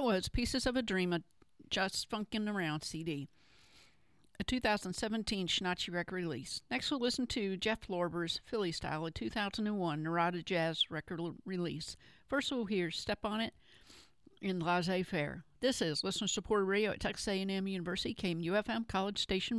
was Pieces of a Dream, a Just Funkin' Around CD, a 2017 Schnatchy record release. Next, we'll listen to Jeff Lorber's Philly Style, a 2001 Narada Jazz record release. First, we'll hear Step on It in Laissez Faire. This is listener supported radio at Texas A&M University, KMUFM College Station.